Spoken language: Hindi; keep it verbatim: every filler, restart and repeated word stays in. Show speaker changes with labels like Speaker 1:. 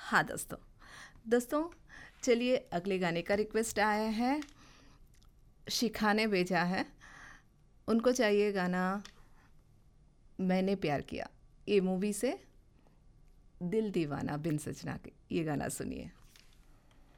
Speaker 1: हाँ दोस्तों दोस्तों चलिए अगले गाने का रिक्वेस्ट आया है, शिखा ने भेजा है। उनको चाहिए गाना मैंने प्यार किया, ये मूवी से दिल दीवाना बिन सजना के, ये गाना सुनिए।